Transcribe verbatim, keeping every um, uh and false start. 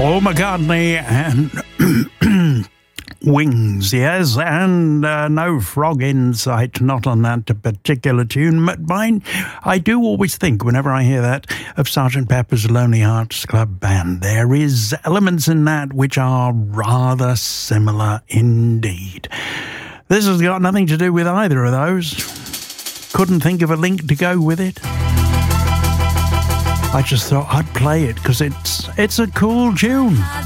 Paul McCartney and Wings, yes, and uh, no frog in sight, not on that particular tune. But mine, I do always think, whenever I hear that, of Sergeant Pepper's Lonely Hearts Club Band. There is elements in that which are rather similar indeed. This has got nothing to do with either of those. Couldn't think of a link to go with it. I just thought I'd play it because it's it's a cool tune.